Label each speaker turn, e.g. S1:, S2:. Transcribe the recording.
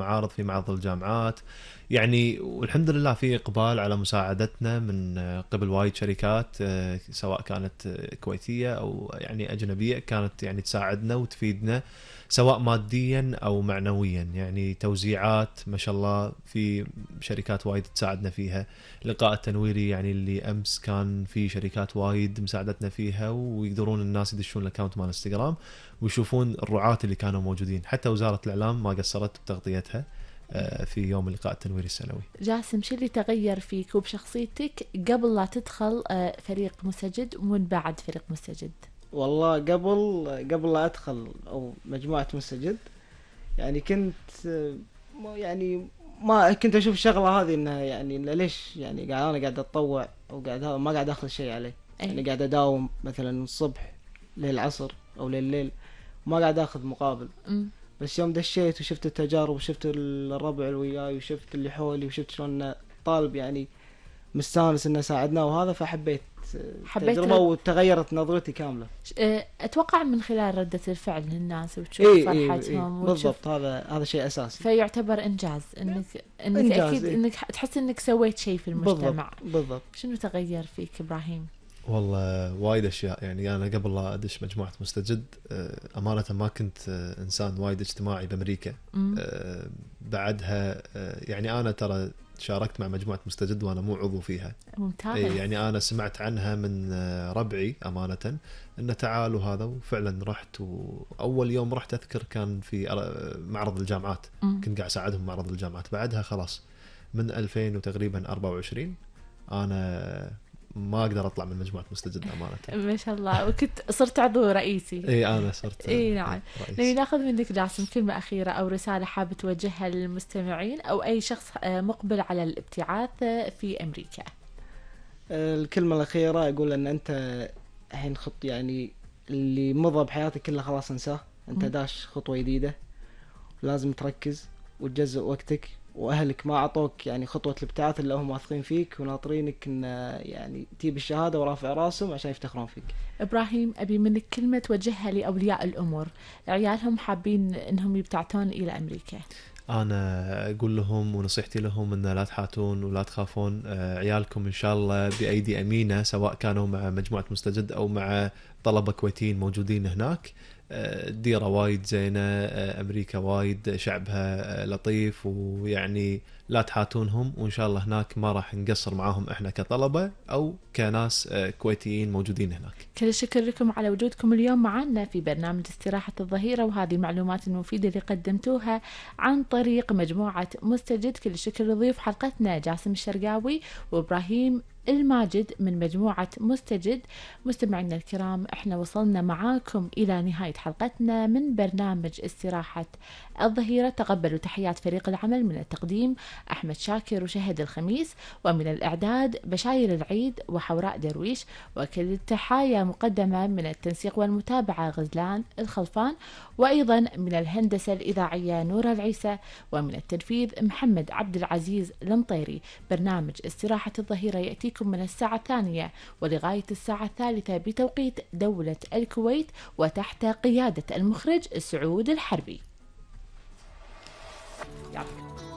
S1: معارض في معرض الجامعات يعني، والحمد لله في إقبال على مساعدتنا من قبل وايد شركات سواء كانت كويتية أو يعني أجنبية، كانت يعني تساعدنا وتفيدنا سواء ماديا أو معنويا. يعني توزيعات ما شاء الله في شركات وايد تساعدنا فيها. لقاء التنويري يعني اللي أمس كان في شركات وايد مساعدتنا فيها، ويقدرون الناس يدشون الأكاونت مال انستغرام ويشوفون الرعاة اللي كانوا موجودين. حتى وزارة الإعلام ما قصرت بتغطيتها في يوم اللقاء التنويري السنوي.
S2: جاسم، شو اللي تغير فيك وبشخصيتك قبل لا تدخل فريق مستجد ومن بعد فريق مستجد؟
S3: والله قبل لا ادخل او مجموعة مستجد يعني كنت يعني ما كنت اشوف الشغله هذه انها يعني إن ليش يعني انا قاعد اتطوع او قاعد هذا ما قاعد اخذ شيء عليه. يعني قاعد اداوم مثلا الصبح للعصر او لليل ما قاعد اخذ مقابل. بس يوم دشيت وشفت التجارب وشفت الربع اللي وياي وشفت اللي حولي وشفت شلون طالب يعني مستانس انه ساعدناه وهذا، فحبيت التجربة وتغيرت نظرتي كاملة.
S2: اتوقع من خلال ردة الفعل للناس وتشوف فرحتهم
S3: بالضبط، هذا شيء اساسي،
S2: فيعتبر انجاز انك
S3: إنجاز
S2: اكيد انك تحس انك سويت شيء في المجتمع.
S3: بالضبط.
S2: شنو تغير فيك ابراهيم؟
S1: والله وايد اشياء. يعني انا قبل لا ادش مجموعه مستجد امانه ما كنت انسان وايد اجتماعي بامريكا. بعدها يعني انا ترى شاركت مع مجموعه مستجد وانا مو عضو فيها.
S2: ممتاز.
S1: يعني انا سمعت عنها من ربعي امانه ان تعالوا هذا، وفعلا رحت. واول يوم رحت اذكر كان في معرض الجامعات. كنت قاعد اساعدهم معرض الجامعات. بعدها خلاص من 2000 وتقريبا 24 انا ما اقدر اطلع من مجموعه مستجد امانه.
S2: ما شاء الله. وكنت صرت عضو رئيسي.
S1: اي انا صرت.
S2: اي نعم. نبي ناخذ منك جاسم كلمه اخيره او رساله حابب توجهها للمستمعين او اي شخص مقبل على الابتعاث في امريكا.
S3: الكلمه الاخيره اقول ان انت الحين خط يعني اللي مضى بحياتك كله خلاص انساه. انت داش خطوه جديده، لازم تركز وتجزء وقتك. واهلك ما اعطوك يعني خطوه الابتعاث الا هم واثقين فيك وناطرينك ان يعني تجيب الشهاده ورافع راسهم عشان يفتخرون فيك.
S2: ابراهيم، ابي منك كلمه توجهها لاولياء الامور، عيالهم حابين انهم يبتعثون الى امريكا.
S1: انا اقول لهم ونصيحتي لهم ان لا تحاتون ولا تخافون. عيالكم ان شاء الله بايدي امينه، سواء كانوا مع مجموعه مستجد او مع طلبه كويتيين موجودين هناك. الديره وايد زينه، امريكا وايد شعبها لطيف، ويعني لا تحاتونهم. وان شاء الله هناك ما راح نقصر معاهم احنا كطلبه او كناس كويتيين موجودين هناك.
S2: كل الشكر لكم على وجودكم اليوم معنا في برنامج استراحه الظهيره، وهذه المعلومات المفيده اللي قدمتوها عن طريق مجموعه مستجد. كل الشكر لضيوف حلقتنا جاسم الشرقاوي وابراهيم الماجد من مجموعة مستجد. مستمعينا الكرام، احنا وصلنا معاكم إلى نهاية حلقتنا من برنامج استراحة الظهيرة. تقبلوا تحيات فريق العمل، من التقديم أحمد شاكر وشهد الخميس، ومن الإعداد بشاير العيد وحوراء درويش، وكل التحايا مقدمة من التنسيق والمتابعة غزلان الخلفان، وأيضا من الهندسة الإذاعية نورة العيسى، ومن التنفيذ محمد عبد العزيز المطيري. برنامج استراحة الظهيرة يأتي من الساعة 2 ولغاية الساعة 3 بتوقيت دولة الكويت، وتحت قيادة المخرج سعود الحربي. يلا.